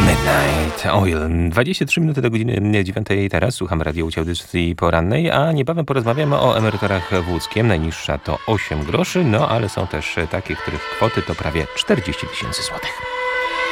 Midnight Oil. 23 minuty do godziny 9 teraz. Słucham radiołci audycji porannej, a niebawem porozmawiamy o emeryturach w Łódzkiem. Najniższa to 8 groszy, no ale są też takie, których kwoty to prawie 40 000 złotych.